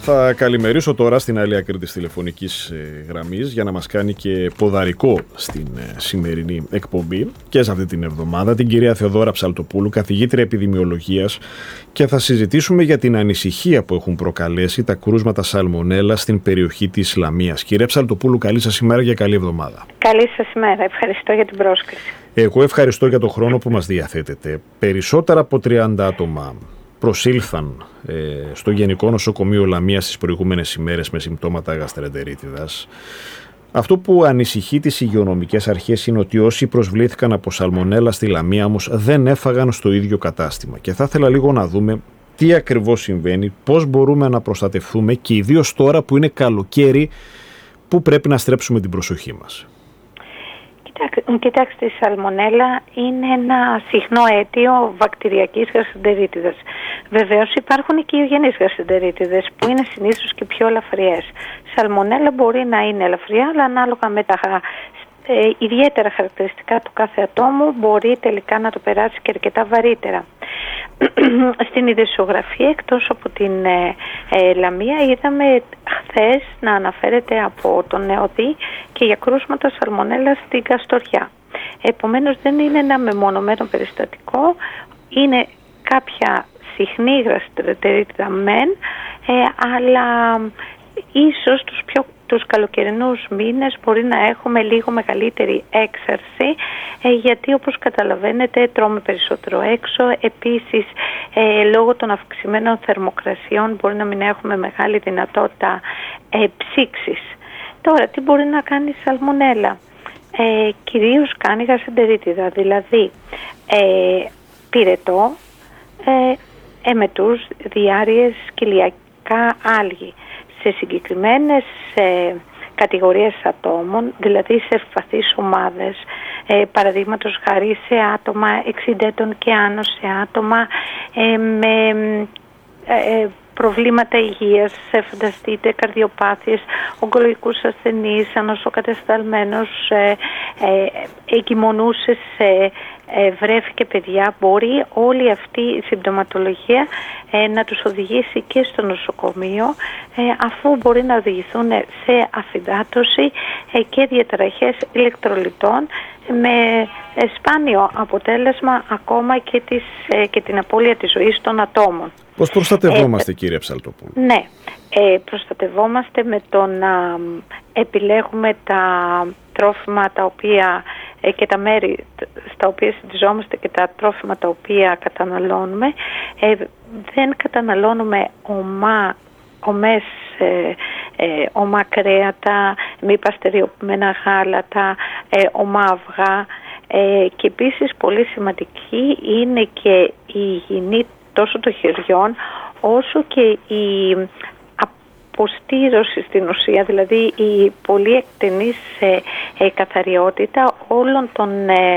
Θα καλημερίσω τώρα στην άλλη άκρη της τηλεφωνικής γραμμής για να μας κάνει και ποδαρικό στην σημερινή εκπομπή και σε αυτή την εβδομάδα την κυρία Θεοδόρα Ψαλτοπούλου, καθηγήτρια επιδημιολογίας, και θα συζητήσουμε για την ανησυχία που έχουν προκαλέσει τα κρούσματα σαλμονέλα στην περιοχή της Λαμίας. Κυρία Ψαλτοπούλου, καλή σας ημέρα και καλή εβδομάδα. Καλή σας ημέρα. Ευχαριστώ για την πρόσκληση. Εγώ ευχαριστώ για τον χρόνο που μας διαθέτετε. Περισσότερα από 30 άτομα προσήλθαν στο Γενικό Νοσοκομείο Λαμίας τις προηγούμενες ημέρες με συμπτώματα γαστρεντερίτιδας. Αυτό που ανησυχεί τις υγειονομικές αρχές είναι ότι όσοι προσβλήθηκαν από σαλμονέλα στη Λαμία όμως δεν έφαγαν στο ίδιο κατάστημα. Και θα ήθελα λίγο να δούμε τι ακριβώς συμβαίνει, πώς μπορούμε να προστατευτούμε και ιδίως τώρα που είναι καλοκαίρι, που πρέπει να στρέψουμε την προσοχή μας. Κοιτάξτε, η σαλμονέλα είναι ένα συχνό αίτιο βακτηριακής γαστρεντερίτιδας. Βεβαίως υπάρχουν και οικογενείς γαστρεντερίτιδες που είναι συνήθως και πιο ελαφριές. Η σαλμονέλα μπορεί να είναι ελαφριά, αλλά ανάλογα με τα ιδιαίτερα χαρακτηριστικά του κάθε ατόμου μπορεί τελικά να το περάσει και αρκετά βαρύτερα. Στην ειδησιογραφία εκτός από την Λαμία είδαμε χθες να αναφέρεται από τον ΕΟΔΗ και για κρούσματα σαλμονέλα στην Καστοριά. Επομένως δεν είναι ένα μεμονωμένο περιστατικό, είναι κάποια συχνή γαστρεντερίτιδα μεν, αλλά ίσως τους καλοκαιρινούς μήνες μπορεί να έχουμε λίγο μεγαλύτερη έξαρση, γιατί όπως καταλαβαίνετε τρώμε περισσότερο έξω. Επίσης λόγω των αυξημένων θερμοκρασιών μπορεί να μην έχουμε μεγάλη δυνατότητα ψήξης. Τώρα τι μπορεί να κάνει η σαλμονέλα? Κυρίως κάνει γαστρεντερίτιδα, δηλαδή πυρετό, εμετούς, διάρειες, κοιλιακά άλγη. Σε συγκεκριμένες κατηγορίες ατόμων, δηλαδή σε ευπαθείς ομάδες, παραδείγματος χάρη σε άτομα 60 ετών και άνω, σε άτομα με προβλήματα υγείας, φανταστείτε καρδιοπάθειες, ογκολογικούς ασθενείς, ανοσοκατεσταλμένους, εγκυμονούσες, βρέφη και παιδιά, μπορεί όλη αυτή η συμπτωματολογία να τους οδηγήσει και στο νοσοκομείο, αφού μπορεί να οδηγηθούν σε αφυδάτωση και διαταραχές ηλεκτρολιτών, με σπάνιο αποτέλεσμα ακόμα και την απώλεια της ζωής των ατόμων. Πώς προστατευόμαστε, κύριε Ψαλτοπούλου? Ναι, προστατευόμαστε με το να επιλέγουμε τα τρόφιμα τα οποία και τα μέρη στα οποία συντιζόμαστε και τα τρόφιμα τα οποία καταναλώνουμε. Δεν καταναλώνουμε ομά κρέατα, μη παστεριοποιημένα γάλατα, ομά αυγά, και επίσης πολύ σημαντική είναι και η υγιεινή τόσο των χεριών όσο και η αποστήρωση στην ουσία, δηλαδή η πολύ εκτενής καθαριότητα όλων των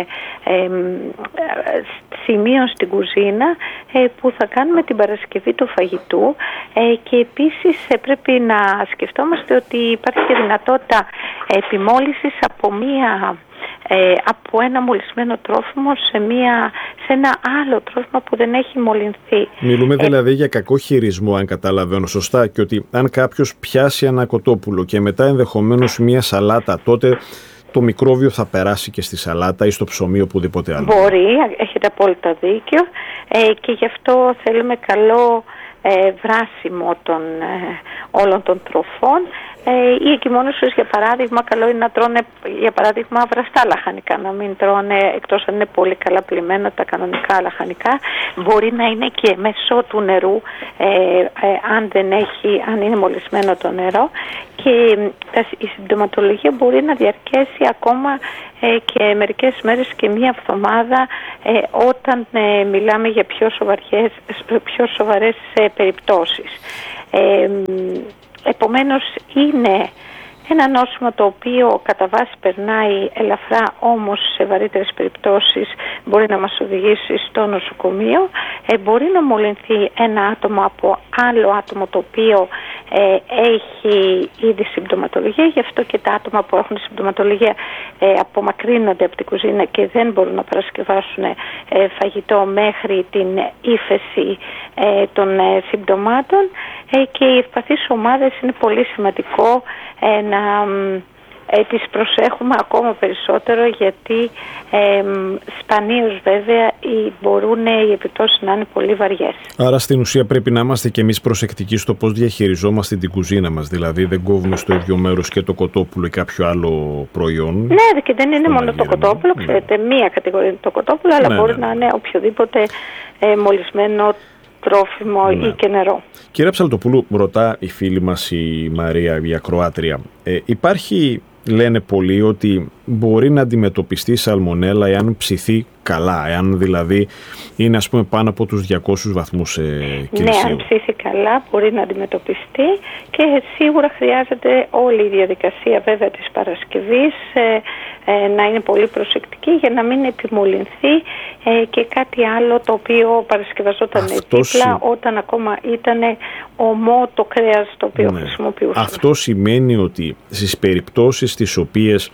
σημείων στην κουζίνα που θα κάνουμε την παρασκευή του φαγητού, και επίσης πρέπει να σκεφτόμαστε ότι υπάρχει και δυνατότητα επιμόλυσης από ένα μολυσμένο τρόφιμο σε ένα άλλο τρόφιμο που δεν έχει μολυνθεί. Μιλούμε δηλαδή για κακό χειρισμό, αν καταλαβαίνω σωστά, και ότι αν κάποιος πιάσει ένα κοτόπουλο και μετά ενδεχομένως μια σαλάτα, τότε το μικρόβιο θα περάσει και στη σαλάτα ή στο ψωμί, οπουδήποτε άλλο. Μπορεί, έχετε απόλυτα δίκιο, και γι' αυτό θέλουμε καλό βράσιμο όλων των τροφών. Οι εγκυμονούσες, για παράδειγμα, καλό είναι να τρώνε για παράδειγμα βραστά λαχανικά, να μην τρώνε, εκτός αν είναι πολύ καλά πλημμένα, τα κανονικά λαχανικά. Μπορεί να είναι και μεσό του νερού, αν είναι μολυσμένο το νερό, και η συμπτωματολογία μπορεί να διαρκέσει ακόμα και μερικές μέρες και μία εβδομάδα, όταν μιλάμε για πιο σοβαρές περιπτώσεις. Επομένως είναι ένα νόσημα το οποίο κατά βάση περνάει ελαφρά, όμως σε βαρύτερες περιπτώσεις μπορεί να μας οδηγήσει στο νοσοκομείο. Μπορεί να μολυνθεί ένα άτομο από άλλο άτομο το οποίο έχει ήδη συμπτωματολογία, γι' αυτό και τα άτομα που έχουν συμπτωματολογία απομακρύνονται από την κουζίνα και δεν μπορούν να παρασκευάσουν φαγητό μέχρι την ύφεση των συμπτωμάτων. και οι ευπαθείς ομάδες είναι πολύ σημαντικό να τις προσέχουμε ακόμα περισσότερο, γιατί σπανίως βέβαια μπορούν οι επιπτώσεις να είναι πολύ βαριές. Άρα στην ουσία πρέπει να είμαστε και εμείς προσεκτικοί στο πώς διαχειριζόμαστε την κουζίνα μας, δηλαδή δεν κόβουμε στο ίδιο μέρος και το κοτόπουλο ή κάποιο άλλο προϊόν. Ναι, και δεν είναι μόνο το κοτόπουλο, ξέρετε, μία κατηγορία είναι το κοτόπουλο, αλλά μπορεί να είναι οποιοδήποτε μολυσμένο τρόφιμο ή και νερό. Κύριε Ψαλτοπούλου, ρωτά η φίλη μας η Μαρία, η ακροάτρια, υπάρχει, λένε πολλοί, ότι μπορεί να αντιμετωπιστεί η σαλμονέλα εάν ψηθεί καλά, εάν δηλαδή είναι ας πούμε πάνω από τους 200 βαθμούς Κελσίου. Ναι, αν ψηθεί καλά μπορεί να αντιμετωπιστεί, και σίγουρα χρειάζεται όλη η διαδικασία βέβαια της Παρασκευής να είναι πολύ προσεκτική για να μην επιμολυνθεί και κάτι άλλο το οποίο παρασκευαζόταν δίπλα όταν ακόμα ήταν ομό το κρέας το οποίο χρησιμοποιούσαμε. Αυτό σημαίνει ότι στις περιπτώσεις τις οποίες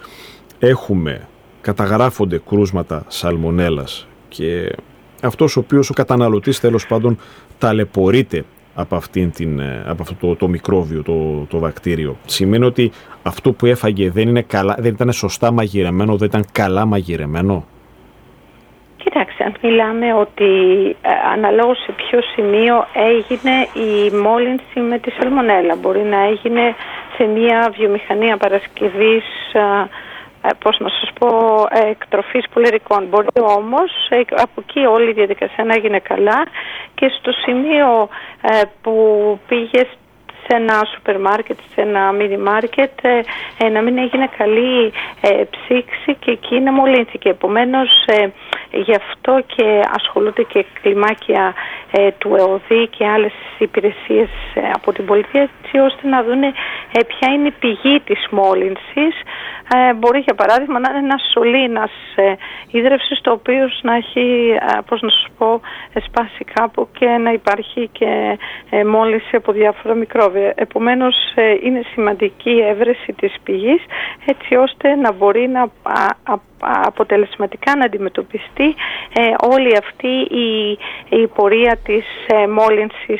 καταγράφονται κρούσματα σαλμονέλας αυτός ο οποίος ο καταναλωτής τέλος πάντων ταλαιπωρείται από αυτό το μικρόβιο, το βακτήριο, σημαίνει ότι αυτό που έφαγε δεν ήταν σωστά μαγειρεμένο, δεν ήταν καλά μαγειρεμένο? Κοιτάξτε, αν μιλάμε ότι αναλόγως σε ποιο σημείο έγινε η μόλυνση με τη σαλμονέλα, μπορεί να έγινε σε μια βιομηχανία παρασκευής, πώς να σας πω, εκτροφής πουλερικών. Μπορεί όμως από εκεί όλη η διαδικασία να έγινε καλά, και στο σημείο που πήγες σε ένα σούπερ μάρκετ, σε ένα μίνι μάρκετ, να μην έγινε καλή ψήξη και εκεί να μολύνθηκε. Επομένως, γι' αυτό και ασχολούνται και κλιμάκια του ΕΟΔΗ και άλλες υπηρεσίες από την πολιτεία, έτσι ώστε να δουν ποια είναι η πηγή της μόλυνσης. Μπορεί για παράδειγμα να είναι ένας σωλήνας ίδρευσης, το οποίο να έχει, πώς να σας πω, σπάσει κάπου και να υπάρχει και μόλυνση από διάφορα μικρόβια. Επομένως, είναι σημαντική η έβρεση της πηγής, έτσι ώστε να μπορεί να αποτελεσματικά να αντιμετωπιστεί όλη αυτή η πορεία της μόλυνσης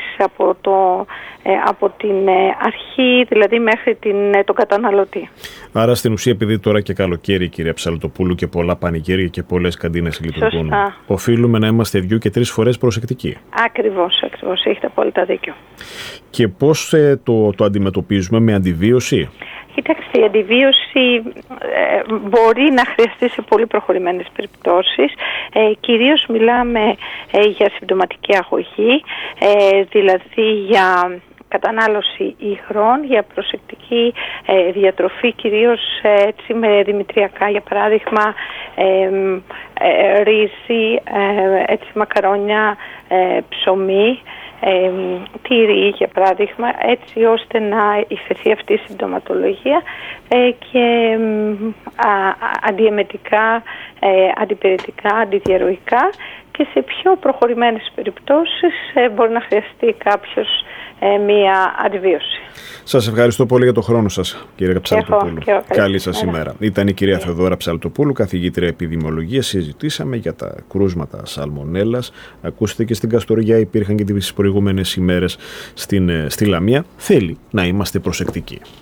από την αρχή, δηλαδή μέχρι τον καταναλωτή. Άρα στην ουσία, επειδή τώρα και καλοκαίρι, κυρία Ψαλτοπούλου, και πολλά πανηγύρια και πολλές καντίνες λειτουργούν, οφείλουμε να είμαστε 2 και 3 φορές προσεκτικοί. Ακριβώς, έχετε απόλυτα δίκιο. Και πώς το αντιμετωπίζουμε? Με αντιβίωση? Κοιτάξτε, η αντιβίωση μπορεί να χρειαστεί σε πολύ προχωρημένες περιπτώσεις. Κυρίως μιλάμε για συμπτωματική αγωγή, δηλαδή για κατανάλωση ίχρων, για προσεκτική διατροφή, κυρίως έτσι με δημητριακά, για παράδειγμα ρύζι, έτσι μακαρόνια, ψωμί, τυρί για παράδειγμα, έτσι ώστε να υφεθεί αυτή η συμπτωματολογία, και αντιεμετικά, αντιπυρετικά, αντιδιαρροϊκά, και σε πιο προχωρημένες περιπτώσεις μπορεί να χρειαστεί κάποιος μία αντιβίωση. Σας ευχαριστώ πολύ για το χρόνο σας, κύριε Ψαλτοπούλου. Καλή σας ημέρα. Ήταν η κυρία Θεοδώρα Ψαλτοπούλου, καθηγήτρια επιδημιολογίας. Συζητήσαμε για τα κρούσματα σαλμονέλας. Ακούσετε και στην Καστοριά, υπήρχαν και τις προηγούμενες ημέρες στη Λαμία. Θέλει να είμαστε προσεκτικοί.